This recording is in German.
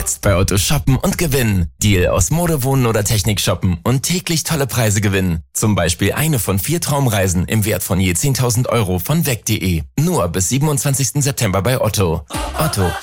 Jetzt bei Otto shoppen und gewinnen. Deal aus Mode, Wohnen oder Technik shoppen und täglich tolle Preise gewinnen. Zum Beispiel eine von 4 Traumreisen im Wert von je 10.000 € von weg.de. Nur bis 27. September bei Otto. Otto,